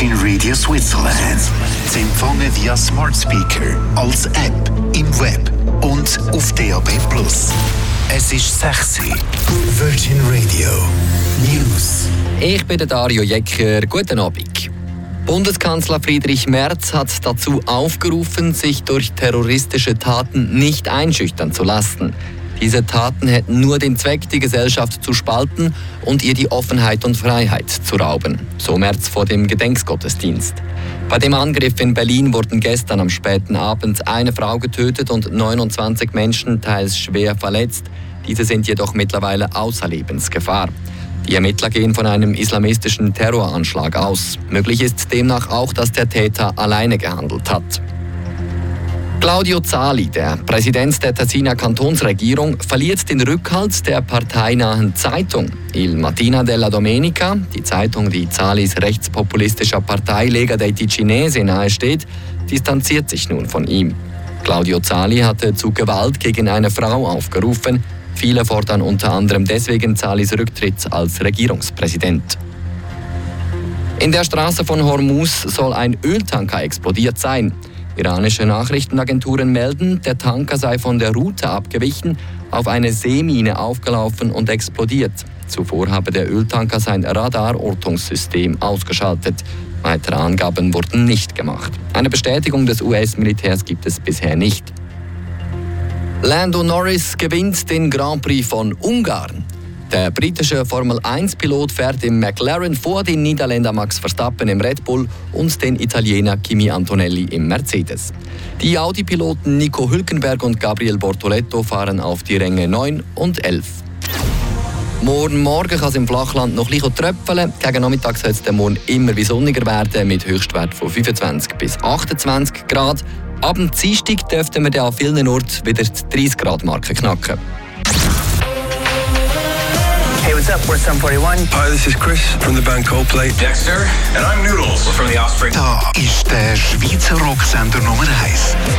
Virgin Radio Switzerland. Zu empfangen via Smart Speaker, als App, im Web und auf DAB+. Es ist 6 Uhr. Virgin Radio News. Ich bin Dario Jecker. Guten Abend. Bundeskanzler Friedrich Merz hat dazu aufgerufen, sich durch terroristische Taten nicht einschüchtern zu lassen. Diese Taten hätten nur den Zweck, die Gesellschaft zu spalten und ihr die Offenheit und Freiheit zu rauben. So Merz vor dem Gedenkgottesdienst. Bei dem Angriff in Berlin wurden gestern am späten Abend eine Frau getötet und 29 Menschen teils schwer verletzt. Diese sind jedoch mittlerweile außer Lebensgefahr. Die Ermittler gehen von einem islamistischen Terroranschlag aus. Möglich ist demnach auch, dass der Täter alleine gehandelt hat. Claudio Zali, der Präsident der Tessiner Kantonsregierung, verliert den Rückhalt der parteinahen Zeitung Il Mattino della Domenica. Die Zeitung, die Zalis rechtspopulistischer Partei Lega dei Ticinesi nahesteht, distanziert sich nun von ihm. Claudio Zali hatte zu Gewalt gegen eine Frau aufgerufen. Viele fordern unter anderem deswegen Zalis Rücktritt als Regierungspräsident. In der Straße von Hormuz soll ein Öltanker explodiert sein. Iranische Nachrichtenagenturen melden, der Tanker sei von der Route abgewichen, auf eine Seemine aufgelaufen und explodiert. Zuvor habe der Öltanker sein Radarortungssystem ausgeschaltet. Weitere Angaben wurden nicht gemacht. Eine Bestätigung des US-Militärs gibt es bisher nicht. Lando Norris gewinnt den Grand Prix von Ungarn. Der britische Formel-1-Pilot fährt im McLaren vor den Niederländer Max Verstappen im Red Bull und den Italiener Kimi Antonelli im Mercedes. Die Audi-Piloten Nico Hülkenberg und Gabriel Bortoletto fahren auf die Ränge 9 und 11. Morgen kann es im Flachland noch ein bisschen tröpfeln. Gegen Nachmittag soll es morgen immer wie sonniger werden, mit Höchstwert von 25 bis 28 Grad. Ab dem Dienstag dürften wir an vielen Orten wieder die 30-Grad-Marke knacken. Hey, what's up? We're Sum 41. Hi, this is Chris from the band Coldplay. Dexter, and I'm Noodles from The Offspring. Da ist der Schweizer Rocksender Nummer 1.